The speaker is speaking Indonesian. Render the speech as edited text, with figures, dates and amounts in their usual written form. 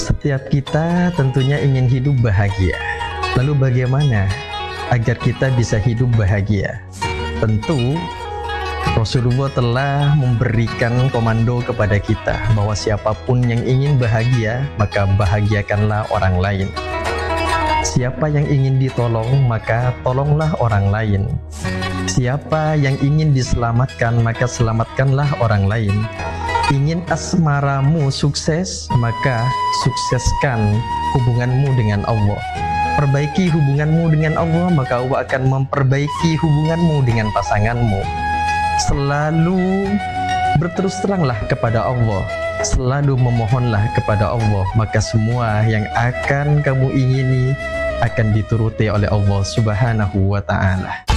Setiap kita tentunya ingin hidup bahagia. Lalu bagaimana agar kita bisa hidup bahagia? Tentu Rasulullah telah memberikan komando kepada kita bahwa siapapun yang ingin bahagia, maka bahagiakanlah orang lain. Siapa yang ingin ditolong, maka tolonglah orang lain. Siapa yang ingin diselamatkan, maka selamatkanlah orang lain. Ingin asmaramu sukses, maka sukseskan hubunganmu dengan Allah. Perbaiki hubunganmu dengan Allah, maka Allah akan memperbaiki hubunganmu dengan pasanganmu. Selalu berterus teranglah kepada Allah, selalu memohonlah kepada Allah, maka semua yang akan kamu ingini akan dituruti oleh Allah Subhanahu wa ta'ala.